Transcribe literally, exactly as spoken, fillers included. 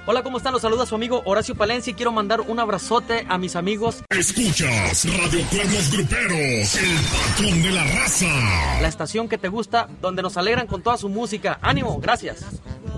Hola, ¿cómo están? Los saluda su amigo Horacio Palencia y quiero mandar un abrazote a mis amigos. Escuchas Radio Cuernos Gruperos, el patrón de la raza. La estación que te gusta, donde nos alegran con toda su música. ¡Ánimo! Gracias.